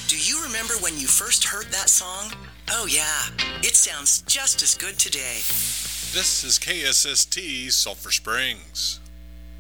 Do you remember when you first heard that song? Oh yeah, it sounds just as good today. This is KSST Sulphur Springs.